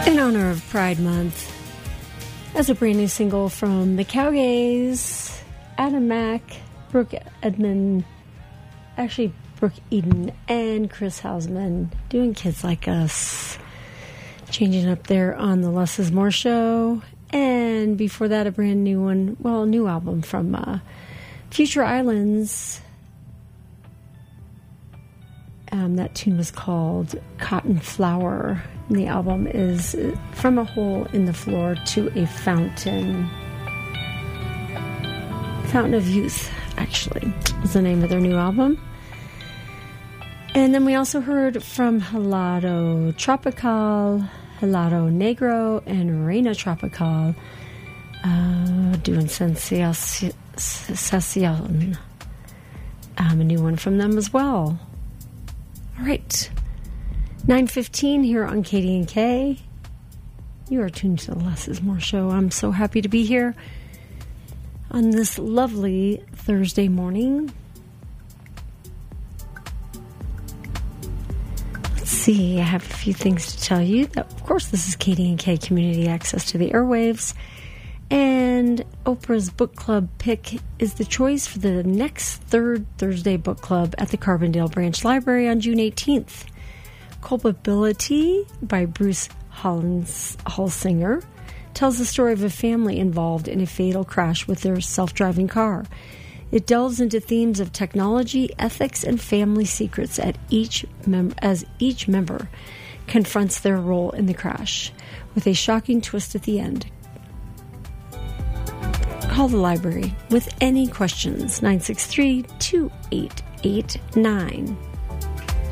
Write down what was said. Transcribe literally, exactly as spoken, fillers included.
In honor of Pride Month, as a brand new single from the Cowgays, Adam Mack, Brooke Edmond, actually Brooke Eden, and Chris Hausman doing Kids Like Us, changing up there on the Less Is More show. And before that, a brand new one, well, a new album from uh, Future Islands. Um, that tune was called Cotton Flower. And the album is From a Hole in the Floor to a Fountain. Fountain of Youth, actually, is the name of their new album. And then we also heard from Helado Tropical, Helado Negro, and Reina Tropical, uh, doing Sensacion. Um, a new one from them as well. All right. nine fifteen here on K D and K. You are tuned to the Less Is More show. I'm so happy to be here on this lovely Thursday morning. Let's see. I have a few things to tell you. Of course, this is K D and K Community Access to the Airwaves. And Oprah's book club pick is the choice for the next third Thursday book club at the Carbondale Branch Library on June eighteenth. Culpability by Bruce Hollins, Holsinger tells the story of a family involved in a fatal crash with their self-driving car. It delves into themes of technology, ethics, and family secrets at each mem- as each member confronts their role in the crash, with a shocking twist at the end. Call the library with any questions, nine six three, two eight eight nine.